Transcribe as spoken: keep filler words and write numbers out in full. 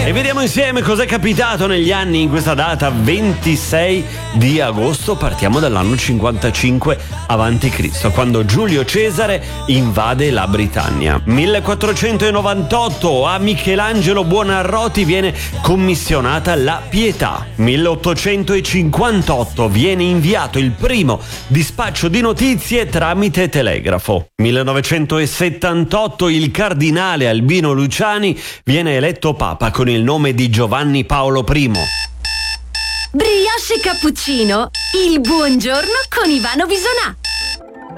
E vediamo insieme cos'è capitato negli anni in questa data ventisei di agosto. Partiamo dall'anno cinquantacinque avanti Cristo, quando Giulio Cesare invade la Britannia. millequattrocentonovantotto a Michelangelo Buonarroti viene commissionata la Pietà. milleottocentocinquantotto viene inviato il primo dispaccio di notizie tramite telegrafo. millenovecentosettantotto il cardinale Albino Luciani viene eletto papa con il nome di Giovanni Paolo I. Brioche e cappuccino, il buongiorno con Ivano Bisonà.